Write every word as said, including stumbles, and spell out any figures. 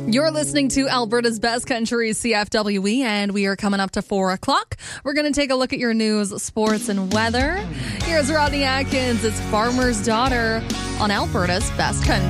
You're listening to Alberta's Best Country, C F W E, and we are coming up to four o'clock. We're going to take a look at your news, sports, and weather. Here's Rodney Atkins. It's Farmer's Daughter on Alberta's Best Country.